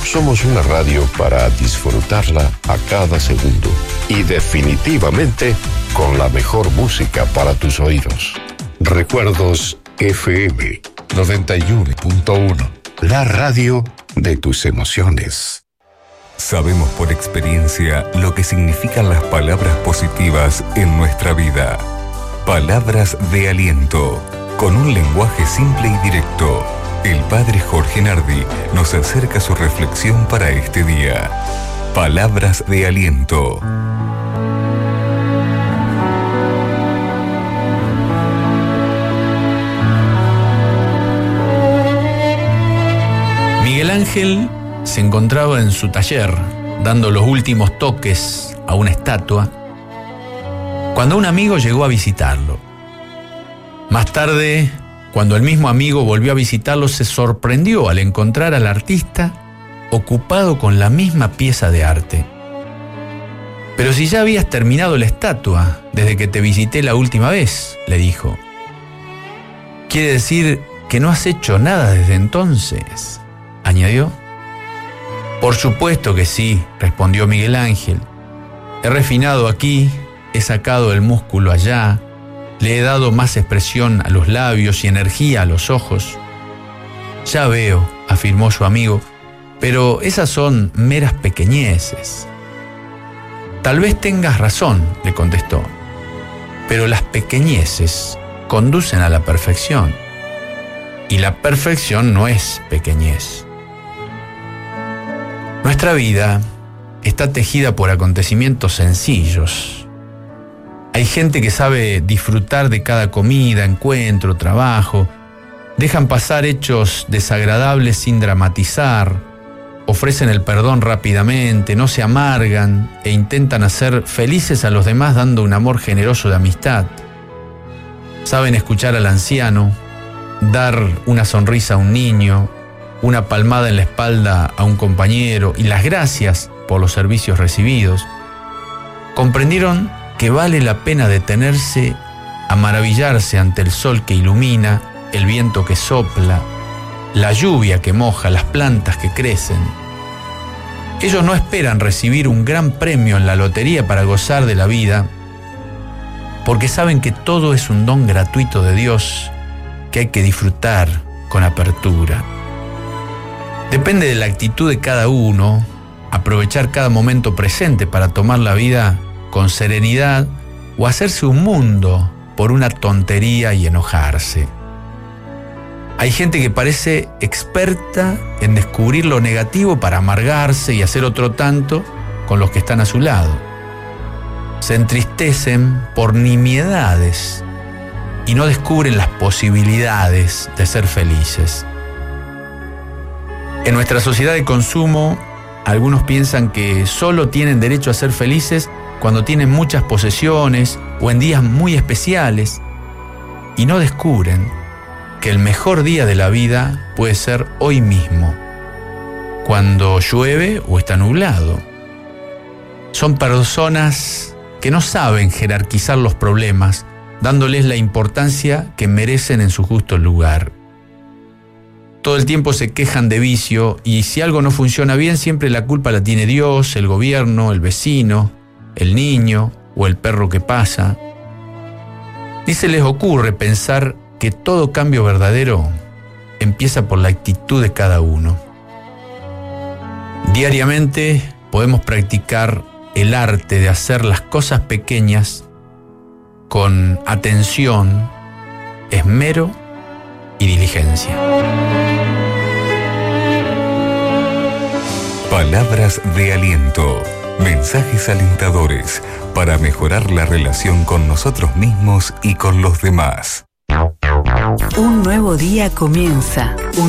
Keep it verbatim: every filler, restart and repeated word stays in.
Somos una radio para disfrutarla a cada segundo y definitivamente con la mejor música para tus oídos. Recuerdos F M noventa y uno punto uno, la radio de tus emociones. Sabemos por experiencia lo que significan las palabras positivas en nuestra vida. Palabras de aliento, con un lenguaje simple y directo. El padre Jorge Nardi nos acerca su reflexión para este día. Palabras de aliento. Miguel Ángel se encontraba en su taller, dando los últimos toques a una estatua, cuando un amigo llegó a visitarlo. Más tarde, cuando el mismo amigo volvió a visitarlo, se sorprendió al encontrar al artista ocupado con la misma pieza de arte. «Pero si ya habías terminado la estatua desde que te visité la última vez», le dijo. «¿Quiere decir que no has hecho nada desde entonces?», añadió. «Por supuesto que sí», respondió Miguel Ángel. «He refinado aquí, he sacado el músculo allá, le he dado más expresión a los labios y energía a los ojos». «Ya veo», afirmó su amigo, «pero esas son meras pequeñeces». «Tal vez tengas razón», le contestó, «pero las pequeñeces conducen a la perfección, y la perfección no es pequeñez». Nuestra vida está tejida por acontecimientos sencillos. Hay gente que sabe disfrutar de cada comida, encuentro, trabajo. Dejan pasar hechos desagradables sin dramatizar. Ofrecen el perdón rápidamente, no se amargan e intentan hacer felices a los demás dando un amor generoso de amistad. Saben escuchar al anciano, dar una sonrisa a un niño, una palmada en la espalda a un compañero y las gracias por los servicios recibidos. Comprendieron que vale la pena detenerse a maravillarse ante el sol que ilumina, el viento que sopla, la lluvia que moja, las plantas que crecen. Ellos no esperan recibir un gran premio en la lotería para gozar de la vida, porque saben que todo es un don gratuito de Dios que hay que disfrutar con apertura. Depende de la actitud de cada uno, aprovechar cada momento presente para tomar la vida con serenidad o hacerse un mundo por una tontería y enojarse. Hay gente que parece experta en descubrir lo negativo para amargarse y hacer otro tanto con los que están a su lado. Se entristecen por nimiedades y no descubren las posibilidades de ser felices. En nuestra sociedad de consumo, algunos piensan que solo tienen derecho a ser felices cuando tienen muchas posesiones o en días muy especiales, y no descubren que el mejor día de la vida puede ser hoy mismo, cuando llueve o está nublado. Son personas que no saben jerarquizar los problemas, dándoles la importancia que merecen en su justo lugar. Todo el tiempo se quejan de vicio y si algo no funciona bien, siempre la culpa la tiene Dios, el gobierno, el vecino, el niño o el perro que pasa. Ni se les ocurre pensar que todo cambio verdadero empieza por la actitud de cada uno. Diariamente podemos practicar el arte de hacer las cosas pequeñas con atención, esmero y diligencia. Palabras de aliento, mensajes alentadores para mejorar la relación con nosotros mismos y con los demás. Un nuevo día comienza. Un